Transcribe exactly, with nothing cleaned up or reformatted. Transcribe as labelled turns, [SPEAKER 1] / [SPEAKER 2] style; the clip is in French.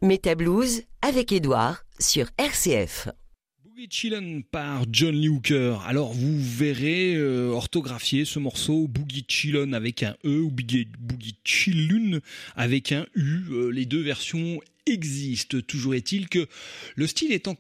[SPEAKER 1] Meta Blues avec Édouard sur R C F.
[SPEAKER 2] Boogie Chillin' par John Lee Hooker. Alors vous verrez euh, orthographier ce morceau Boogie Chillin' avec un E ou Boogie, Boogie Chillun' avec un U. Euh, les deux versions existent. Toujours est-il que le style est encore